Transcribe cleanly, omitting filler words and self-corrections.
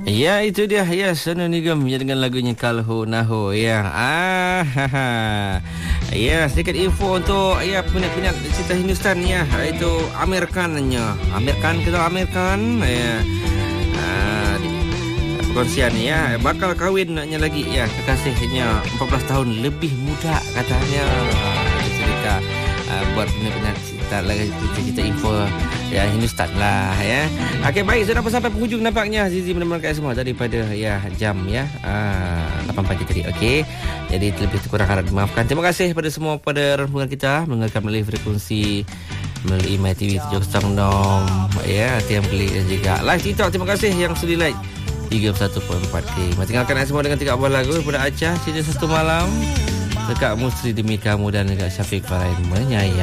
Ya, itu dia. Ya, Sonu Nigam ya, dengan lagunya Kalho Naho ya. Ya, sedikit info untuk ya peminat-peminat cerita Hindustan ya. Itu Amir Khan-nya. Amir Khan ya. Perkongsian ya, bakal kahwinnya lagi ya, kekasihnya 14 tahun lebih muda katanya. Cerita buat peminat-peminat cerita lagi kita info ya Hindustan lah ya. Okey, baik, sudah sampai penghujung nampaknya Zizi menemukan semua daripada ya jam ya 8 pagi tadi. Okey, jadi lebih kurang harap dimaafkan. Terima kasih kepada semua pada rombongan kita mendengarkan melalui frekuensi melalui MyTV 706 ya, tiang klik dan juga live TikTok. Terima kasih yang sudi like 31.4K. Tinggalkan semua dengan 3 buah lagu daripada Acah, Cerita Satu Malam, Dekat Musri Demi Kamu dan juga Syafiq Farain Menyayang.